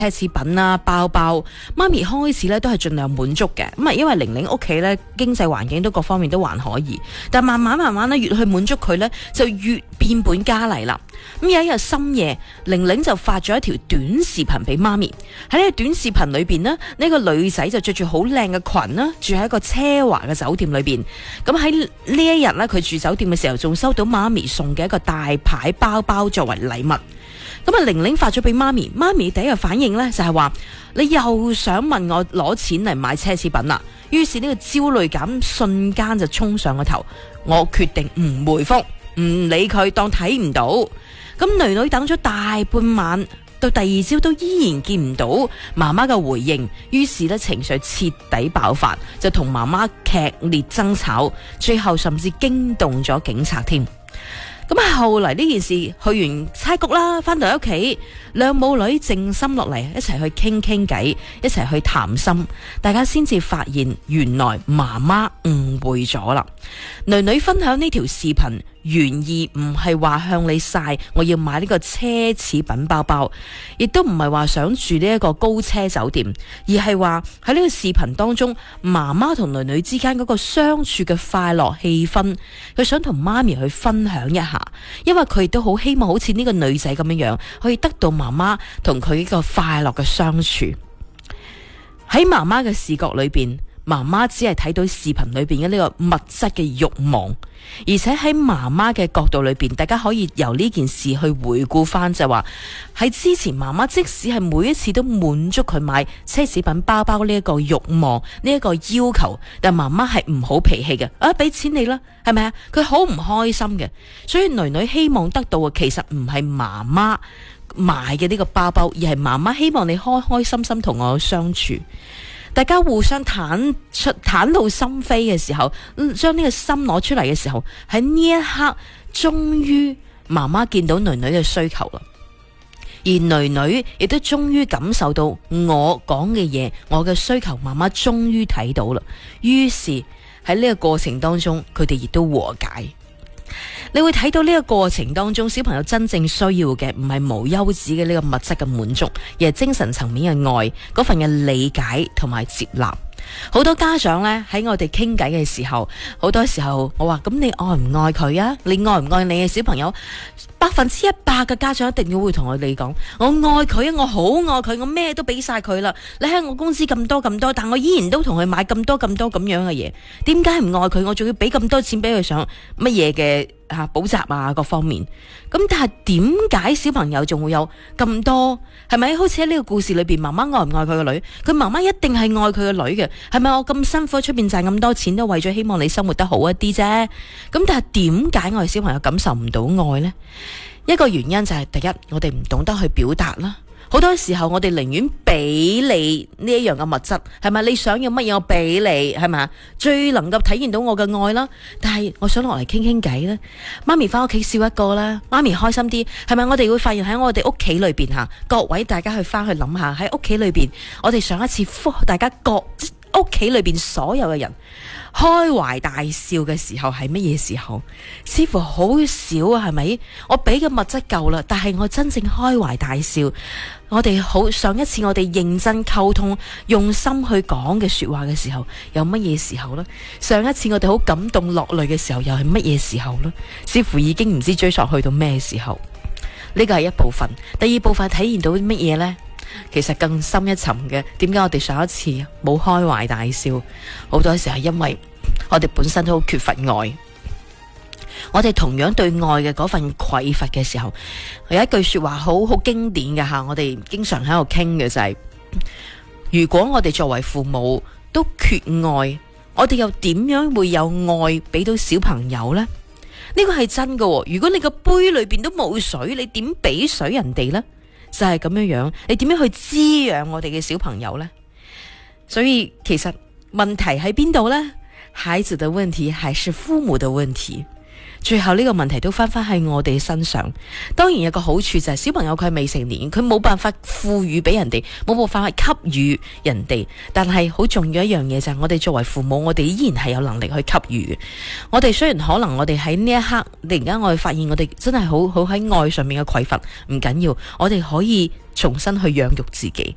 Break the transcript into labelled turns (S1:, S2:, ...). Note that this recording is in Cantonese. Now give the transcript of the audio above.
S1: 奢侈品啦、包包，媽咪開始咧都係盡量滿足嘅。咁啊，因為玲玲屋企咧經濟環境都各方面都還可以，但慢慢咧越去滿足佢咧，就越變本加厲啦。咁有一日深夜，玲玲就發咗一條短視頻俾媽咪。喺呢個短視頻裏邊呢個女仔就着住好靚嘅裙啦，住喺一個奢華嘅酒店裏邊。咁喺呢一日咧，佢住酒店嘅時候，仲收到媽咪送嘅一個大牌包包作為禮物。咁啊，玲玲發咗俾媽咪，媽咪第一個反應呢就係話：你又想問我攞錢嚟買奢侈品啦？於是呢個焦慮感瞬間就衝上個頭，我決定唔回覆，唔理佢，當睇唔到。咁女女等咗大半晚，到第二朝都依然見唔到媽媽嘅回應，於是呢情緒徹底爆發，就同媽媽劇烈爭吵，最後甚至驚動咗警察添。咁啊，後嚟呢件事去完差谷啦，翻到屋企，兩母女靜心落嚟，一齊去傾偈，一齊去談心，大家先至發現原來媽媽誤會咗啦。女女分享呢條視頻，原意唔係話向你晒我要買呢個奢侈品包包，亦都唔係話想住呢一個高奢酒店，而係話喺呢個視頻當中，媽媽同女女之間嗰個相處嘅快樂氣氛，佢想同媽咪去分享一下，因為佢亦都好希望好似呢個女仔咁樣樣，可以得到媽媽同佢呢個快樂嘅相處。喺媽媽嘅視覺裏邊，媽媽只係睇到視頻裏邊嘅呢個物質嘅慾望，而且喺媽媽嘅角度裏邊，大家可以由呢件事去回顧翻，就話喺之前媽媽即使係每一次都滿足佢買奢侈品包包呢一個慾望，呢一個要求，但媽媽係唔好脾氣嘅，俾錢你啦，係咪啊？佢好唔開心嘅，所以女女希望得到嘅其實唔係媽媽買嘅呢個包包，而係媽媽希望你開開心心同我相處。大家互相袒露心扉嘅時候，將呢個心攞出嚟嘅時候，喺呢一刻終於媽媽見到女女嘅需求啦，而女女亦都終於感受到我講嘅嘢，我嘅需求，媽媽終於睇到啦。於是喺呢個過程當中，佢哋亦都和解。你會睇到呢個過程當中，小朋友真正需要嘅唔係無休止嘅呢個物質嘅滿足，而係精神層面嘅愛，嗰份嘅理解同埋接納。好多家長呢，喺我哋傾偈嘅時候，好多時候我話咁你愛唔愛佢啊？你愛唔愛你嘅小朋友？100%嘅家長一定要會同我哋講，我愛佢啊，我好愛佢，我咩都俾晒佢啦。你睇我工資咁多，但我依然都同佢買咁多咁樣嘅嘢。點解唔愛佢？我仲要俾咁多錢俾佢上乜嘢嘅補習啊，各方面。咁但係點解小朋友仲會有咁多？係咪好似喺呢個故事裏邊，媽媽愛唔愛佢個女？佢媽媽一定係愛佢個女嘅。係咪我咁辛苦喺出邊賺咁多錢，都為咗希望你生活得好一啲啫？咁但係點解我哋小朋友感受唔到愛呢？一個原因就係第一，我哋唔懂得去表達啦。好多時候我哋寧願俾你呢一樣嘅物質，係咪？你想要乜嘢我俾你，係咪？最能夠體現到我嘅愛啦。但係我想落嚟傾傾偈啦，媽咪翻屋企笑一個啦，媽咪開心啲，係咪？我哋會發現喺我哋屋企裏邊吓，各位大家去翻去諗下，喺屋企裏邊，我哋上一次大家各屋企裏邊所有嘅人開懷大笑嘅時候係乜嘢時候？似乎好少啊，係咪？我俾嘅物質夠啦，但係我真正開懷大笑，我哋上一次我哋認真溝通、用心去講嘅說話嘅時候，有乜嘢時候呢？上一次我哋好感動落淚嘅時候，又係乜嘢時候呢？似乎已經唔知追溯去到咩時候。呢個係一部分，第二部分體現到乜嘢呢？其實更深一層嘅，點解我哋上一次冇開懷大笑？好多時係因為我哋本身都好缺乏愛，我哋同樣對愛嘅嗰份匱乏嘅時候，有一句說話好經典嘅吓，我哋經常喺度傾嘅就係：如果我哋作為父母都缺愛，我哋又點樣會有愛俾到小朋友呢？呢個係真嘅。如果你個杯裏邊都冇水，你點俾水人哋呢？就係咁樣樣，你點樣去滋養我哋嘅小朋友呢？所以其實問題喺邊度呢？孩子的問題還是父母的問題？最後呢個問題都翻喺我哋身上。當然有個好處就係小朋友佢係未成年，佢冇辦法賦予俾人哋，冇辦法給予人哋。但係好重要一樣嘢就係我哋作為父母，我哋依然係有能力去給予。我哋雖然可能我哋喺呢一刻突然間我哋發現我哋真係好喺愛上面嘅匱乏，唔緊要，我哋可以重新去養育自己。